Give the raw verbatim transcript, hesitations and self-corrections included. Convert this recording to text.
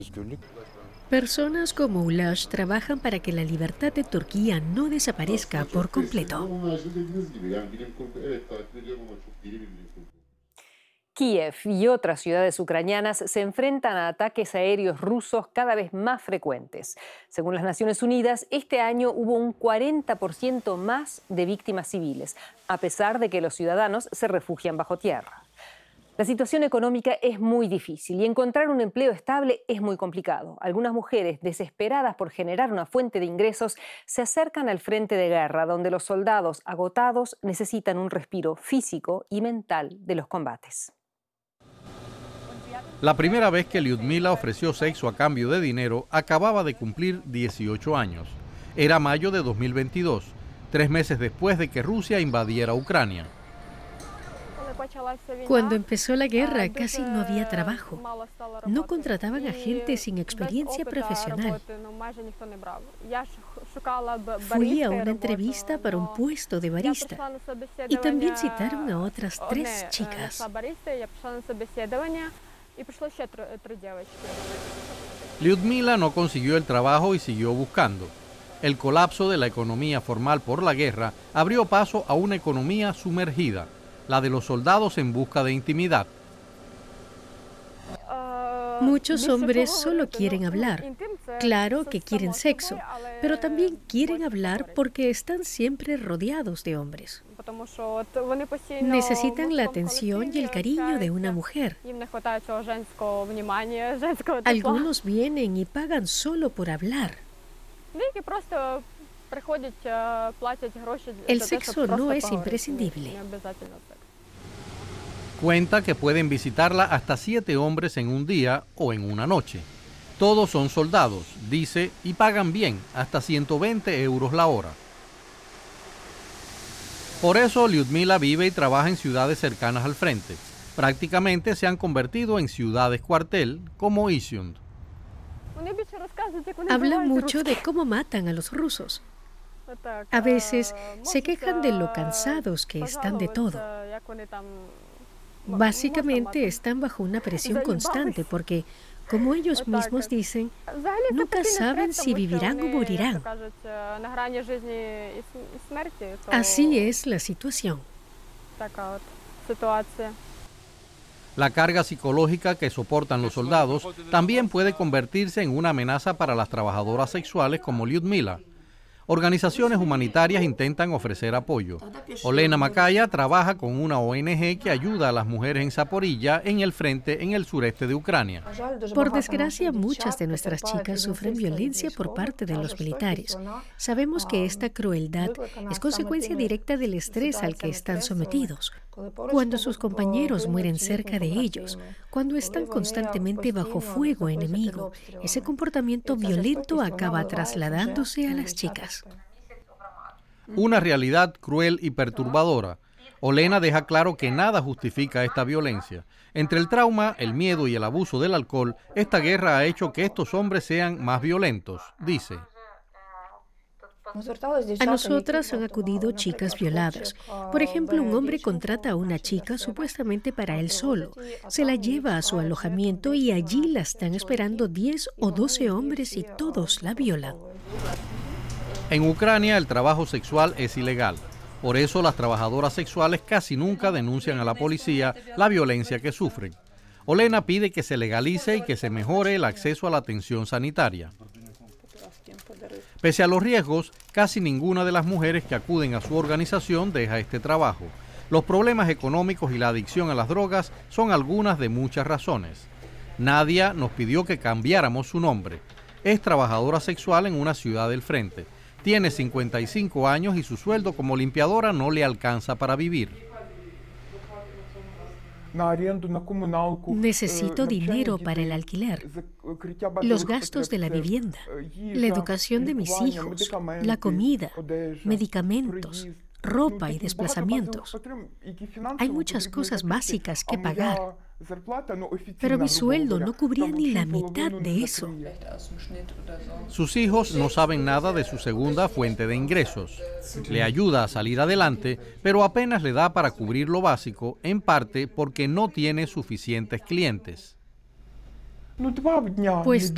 Personas como Ulash trabajan para que la libertad de Turquía no desaparezca por completo. Kiev y otras ciudades ucranianas se enfrentan a ataques aéreos rusos cada vez más frecuentes. Según las Naciones Unidas, este año hubo un cuarenta por ciento más de víctimas civiles, a pesar de que los ciudadanos se refugian bajo tierra. La situación económica es muy difícil y encontrar un empleo estable es muy complicado. Algunas mujeres, desesperadas por generar una fuente de ingresos, se acercan al frente de guerra, donde los soldados agotados necesitan un respiro físico y mental de los combates. La primera vez que Lyudmila ofreció sexo a cambio de dinero acababa de cumplir dieciocho años. Era mayo de dos mil veintidós, tres meses después de que Rusia invadiera Ucrania. Cuando empezó la guerra casi no había trabajo. No contrataban a gente sin experiencia profesional. Fui a una entrevista para un puesto de barista y también citaron a otras tres chicas. Lyudmila no consiguió el trabajo y siguió buscando. El colapso de la economía formal por la guerra abrió paso a una economía sumergida, la de los soldados en busca de intimidad. Muchos hombres solo quieren hablar. Claro que quieren sexo, pero también quieren hablar porque están siempre rodeados de hombres. Necesitan la atención y el cariño de una mujer. Algunos vienen y pagan solo por hablar. El sexo no es imprescindible. Cuenta que pueden visitarla hasta siete hombres en un día o en una noche. Todos son soldados, dice, y pagan bien, hasta ciento veinte euros la hora. Por eso Lyudmila vive y trabaja en ciudades cercanas al frente. Prácticamente se han convertido en ciudades cuartel, como Izium. Hablan mucho de cómo matan a los rusos. A veces se quejan de lo cansados que están de todo. Básicamente están bajo una presión constante porque, como ellos mismos dicen, nunca saben si vivirán o morirán. Así es la situación. La carga psicológica que soportan los soldados también puede convertirse en una amenaza para las trabajadoras sexuales como Lyudmila. Organizaciones humanitarias intentan ofrecer apoyo. Olena Makaya trabaja con una O N G que ayuda a las mujeres en Zaporilla, en el frente en el sureste de Ucrania. Por desgracia, muchas de nuestras chicas sufren violencia por parte de los militares. Sabemos que esta crueldad es consecuencia directa del estrés al que están sometidos. Cuando sus compañeros mueren cerca de ellos, cuando están constantemente bajo fuego enemigo, ese comportamiento violento acaba trasladándose a las chicas. Una realidad cruel y perturbadora. Olena deja claro que nada justifica esta violencia. Entre el trauma, el miedo y el abuso del alcohol, esta guerra ha hecho que estos hombres sean más violentos, dice. A nosotras han acudido chicas violadas. Por ejemplo, un hombre contrata a una chica supuestamente para él solo. Se la lleva a su alojamiento y allí la están esperando diez o doce hombres y todos la violan. En Ucrania el trabajo sexual es ilegal. Por eso las trabajadoras sexuales casi nunca denuncian a la policía la violencia que sufren. Olena pide que se legalice y que se mejore el acceso a la atención sanitaria. Pese a los riesgos, casi ninguna de las mujeres que acuden a su organización deja este trabajo. Los problemas económicos y la adicción a las drogas son algunas de muchas razones. Nadia nos pidió que cambiáramos su nombre. Es trabajadora sexual en una ciudad del frente. Tiene cincuenta y cinco años y su sueldo como limpiadora no le alcanza para vivir. Necesito dinero para el alquiler, los gastos de la vivienda, la educación de mis hijos, la comida, medicamentos, ropa y desplazamientos. Hay muchas cosas básicas que pagar, pero mi sueldo no cubría ni la mitad de eso. Sus hijos no saben nada de su segunda fuente de ingresos. Le ayuda a salir adelante, pero apenas le da para cubrir lo básico, en parte porque no tiene suficientes clientes. Pues